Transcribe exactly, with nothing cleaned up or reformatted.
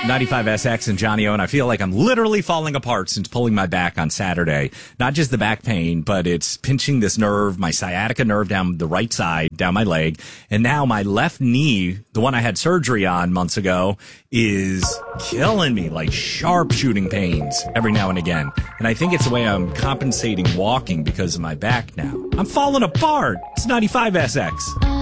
ninety-five S X and Johnny O, and I feel like I'm literally falling apart since pulling my back on Saturday. Not just the back pain, but it's pinching this nerve, my sciatica nerve down the right side, down my leg. And now my left knee, the one I had surgery on months ago, is killing me, like sharp shooting pains every now and again. And I think it's the way I'm compensating walking because of my back now. I'm falling apart. It's ninety-five S X.